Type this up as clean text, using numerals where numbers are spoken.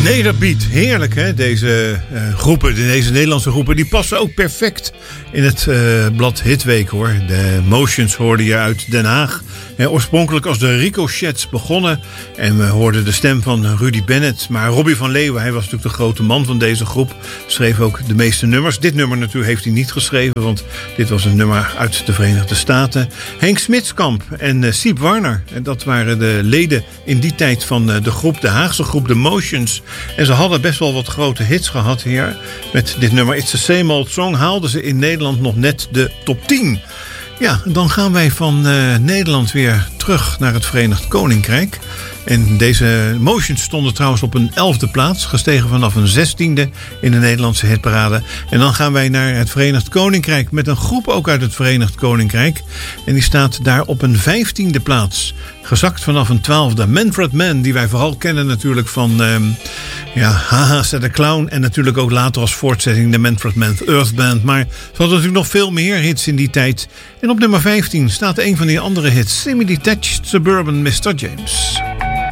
Nederbeat, heerlijk hè, deze groepen, deze Nederlandse groepen, die passen ook perfect in het blad Hitweek hoor. De Motions hoorde je uit Den Haag. Oorspronkelijk als de Ricochets begonnen en we hoorden de stem van Rudy Bennett. Maar Robbie van Leeuwen, hij was natuurlijk de grote man van deze groep, schreef ook de meeste nummers. Dit nummer natuurlijk heeft hij niet geschreven, want dit was een nummer uit de Verenigde Staten. Henk Smitskamp en Siep Warner, en dat waren de leden in die tijd van de groep, de Haagse groep, de Motions. En ze hadden best wel wat grote hits gehad hier. Met dit nummer It's the Same Old Song haalden ze in Nederland nog net de top 10. Ja, dan gaan wij van Nederland weer terug naar het Verenigd Koninkrijk. En deze Motions stonden trouwens op een 11e plaats, gestegen vanaf een 16e in de Nederlandse hitparade. En dan gaan wij naar het Verenigd Koninkrijk met een groep ook uit het Verenigd Koninkrijk. En die staat daar op een 15e plaats, gezakt vanaf een 12e. Manfred Mann, die wij vooral kennen natuurlijk van Haha, Said the Clown. En natuurlijk ook later als voortzetting de Manfred Mann Earth Band. Maar ze hadden natuurlijk nog veel meer hits in die tijd. En op nummer 15 staat een van die andere hits, Semi-Detached Suburban Mr. James.